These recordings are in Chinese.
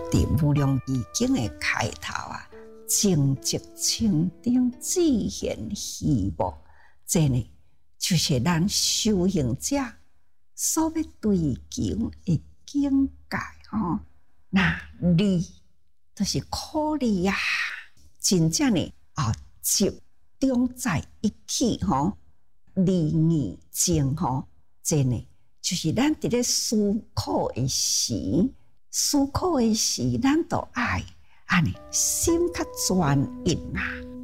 伫《无量易经》的开头啊，正直清净，自现虚无。这呢，就是咱修行者所要追求的境界吼。那理就是苦理啊，真正呢集中在一起吼，理义正吼，这呢就是咱伫咧思考的时，咱都爱安尼心较专一啊。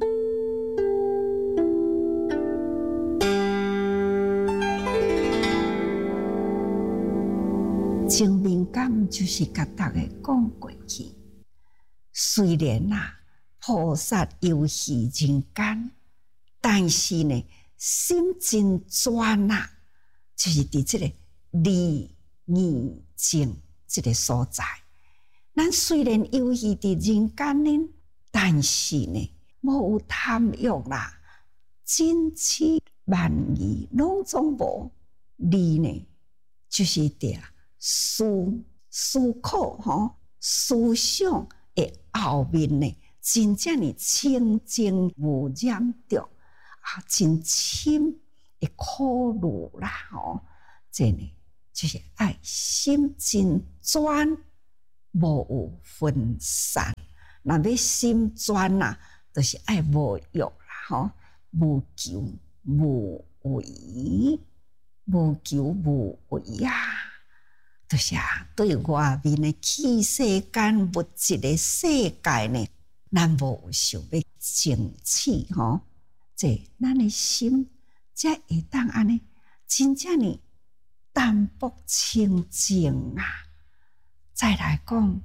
正面感就是甲大家讲过去，虽然菩萨游戏人间，但是呢，心真专就是伫这个理义正这个所在。咱虽然游戏伫人间呢，但是呢，无有贪欲啦，真痴慢疑拢总无。理呢，就是伫思考吼，思想的后面呢，真正的清净无染着真深的苦路啦吼。这呢，就是爱心真专，无有分散。若要心专就是爱无欲啦吼，无求无为，无求无为就是对外面的器世间物质的世界呢，咱无有想要争取吼。这咱的心才会当安尼，真正的淡泊清净再来讲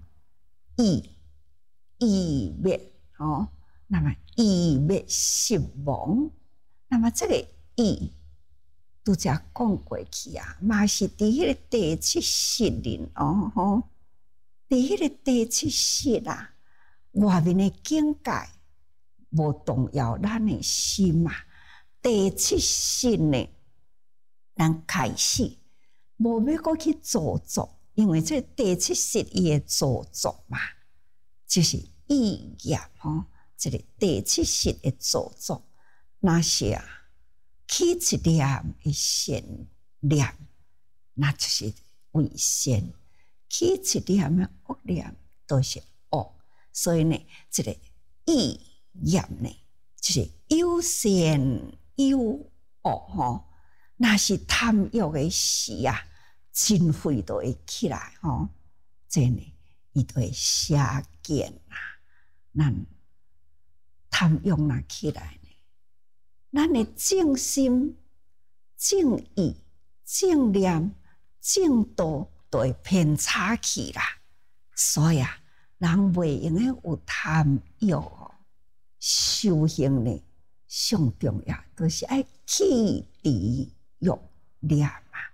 意灭那么意灭失亡，那么这个意拄则讲过去嘛是伫迄个第七识里伫迄个第七识外面的境界无动摇咱的心第七识呢，咱开始无要搁去造作，因为这第七识伊的造作就是意业这个第七识的造作，那是起一念的善念，那就是为善；起一念的恶念，都是恶。所以呢，这个意业呢，就是有善有恶那是贪欲的时真慧都会起来这呢，伊都会邪见咱贪欲起来。咱的正心、正意、正念、正道都会偏差去啦。所以人袂用的有贪欲修行呢，上重要就是爱弃离欲念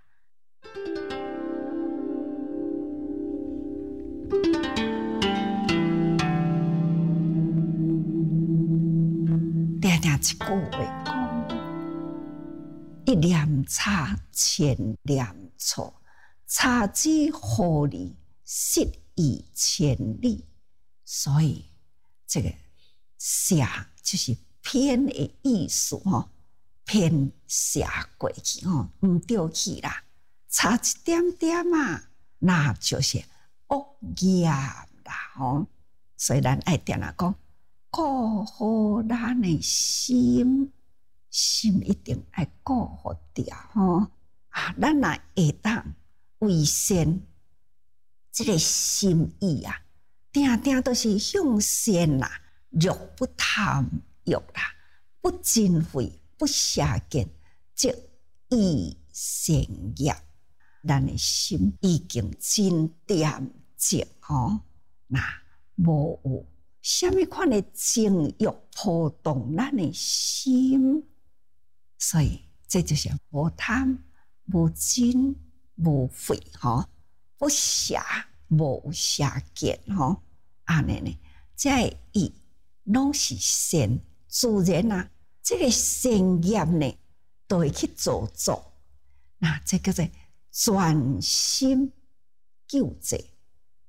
一句话讲，一念差，千念错，差之毫厘，失以千里。所以这个下就是偏的意思偏下过去唔对去啦，差一点点那就是恶业啦所以咱爱定讲，顾好咱的心一定爱顾好掉咱若会当为善，这个心意定定都是向善欲不贪欲不嗔恚，不邪见，即以善业。咱的心已经真恬静那无有什么款的情欲波动咱的心，所以这就是无贪、无嗔、无恚不邪、无邪见安尼呢，这意拢是善，自然这个善业呢，都会去造作。那这叫做专心救济，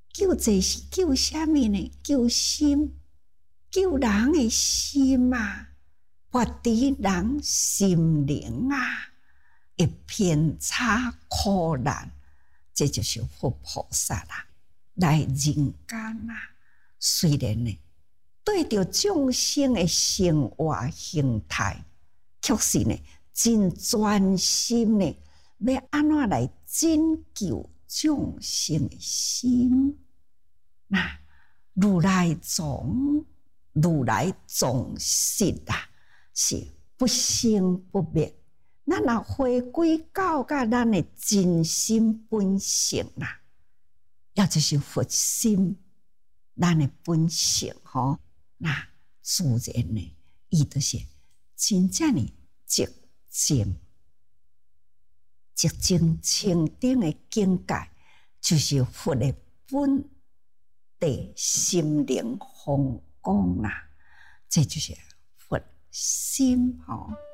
救这是救什么呢？救心，救人的心啊，发伫人心灵啊，会偏差苦难，这就是佛菩萨啦，来人间啊。虽然呢，对着众生的生活形态，却是呢，真专心呢，要安怎来拯救众生的心？那如来藏实啊，是不生不灭。咱若回归到咱的真心本性啦，也就是佛心。咱的本性吼，那自然呢，伊就是真正的寂静清净的境界，就是佛的本地心灵宏光啦，这就是佛心吼。